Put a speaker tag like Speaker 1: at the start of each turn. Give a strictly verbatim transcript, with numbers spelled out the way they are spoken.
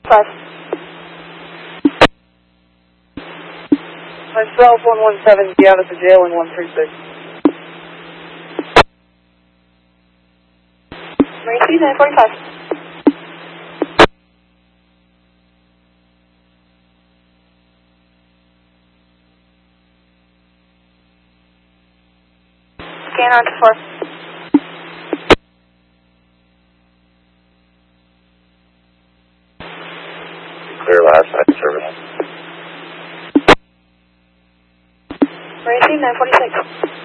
Speaker 1: Five. Myself, one one seven, be out of the jail in one three six. Marine Speed, nine forty-five. Scan on to four.
Speaker 2: Clear last night service.
Speaker 1: Marine Speed, nine forty-six.